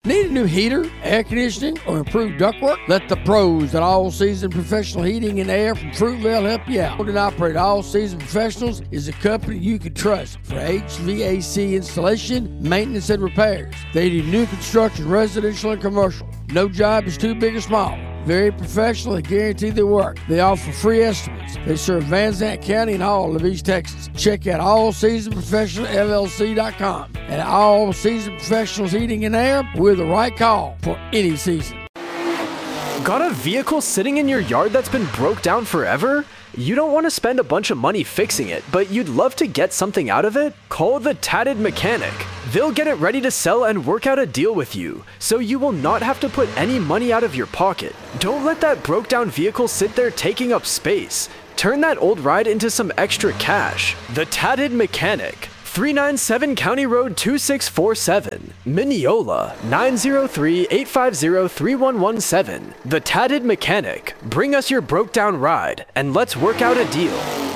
Need a new heater, air conditioning, or improved ductwork? Let the pros at All Season Professional Heating and Air from Fruitvale help you out. Owned and operated All Season Professionals is a company you can trust for HVAC installation, maintenance, and repairs. They do new construction, residential and commercial. No job is too big or small. Very professional and guarantee their work. They offer free estimates. They serve Van Zandt County and all of East Texas. Check out allseasonprofessionalllc.com. And All Season Professionals Heating and Air, we're the right call for any season. Got a vehicle sitting in your yard that's been broke down forever? You don't want to spend a bunch of money fixing it, but you'd love to get something out of it? Call the Tatted Mechanic. They'll get it ready to sell and work out a deal with you, so you will not have to put any money out of your pocket. Don't let that broke down vehicle sit there taking up space. Turn that old ride into some extra cash. The Tatted Mechanic. 397 County Road 2647, Mineola, 903-850-3117. The Tatted Mechanic. Bring us your broke down ride, and let's work out a deal.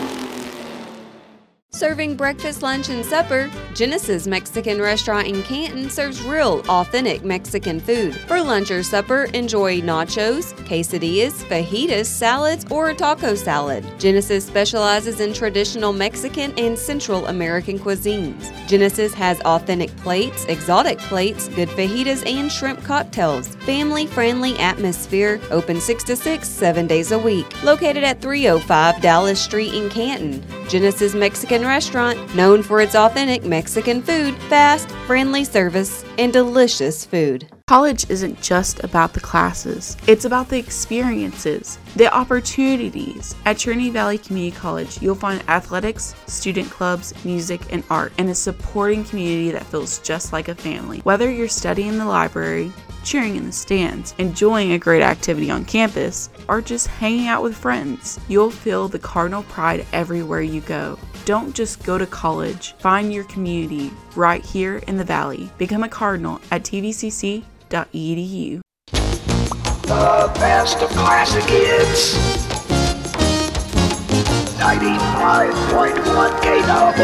Serving breakfast, lunch, and supper, Genesis Mexican Restaurant in Canton serves real, authentic Mexican food. For lunch or supper, enjoy nachos, quesadillas, fajitas, salads, or a taco salad. Genesis specializes in traditional Mexican and Central American cuisines. Genesis has authentic plates, exotic plates, good fajitas, and shrimp cocktails. Family-friendly atmosphere, open 6 to 6, 7 days a week. Located at 305 Dallas Street in Canton. Genesis Mexican Restaurant, known for its authentic Mexican food, fast, friendly service, and delicious food. College isn't just about the classes, it's about the experiences, the opportunities. At Trinity Valley Community College, you'll find athletics, student clubs, music, and art, and a supporting community that feels just like a family. Whether you're studying in the library, cheering in the stands, enjoying a great activity on campus, or just hanging out with friends, you'll feel the Cardinal pride everywhere you go. Don't just go to college. Find your community right here in the Valley. Become a Cardinal at tvcc.edu. The best of classic hits. 95.1 KW.